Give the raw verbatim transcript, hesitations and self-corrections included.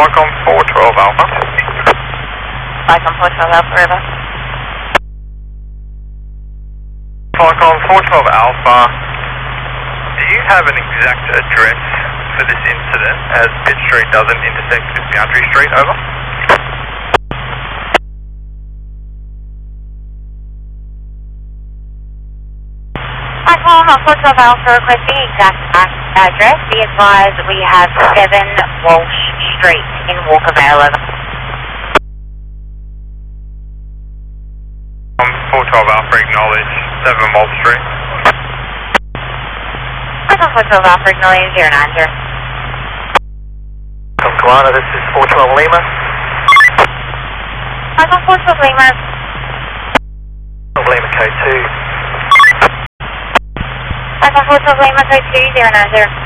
Vicom four twelve Alpha. Vicom four twelve Alpha, River. Vicom four twelve Alpha, do you have an exact address for this incident as Pitt Street doesn't intersect with Boundary Street, over? Vicom four twelve Alpha requesting exact address. Be advised we have seven Walsh Street in Walker Vale, over. Um, four twelve Alpha, acknowledge seven Wall Street. Vicom four twelve Alpha, acknowledge zero nine zero. From Kalana, this is four twelve Lima. Vicom four twelve Lima. Lima K two. Vicom four twelve Lima, code two zero nine zero.